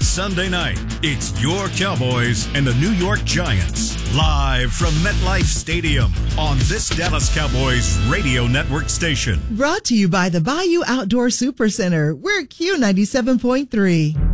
Sunday night, it's your Cowboys and the New York Giants. Live from MetLife Stadium on this Dallas Cowboys radio network station. Brought to you by the Bayou Outdoor Supercenter. We're Q97.3.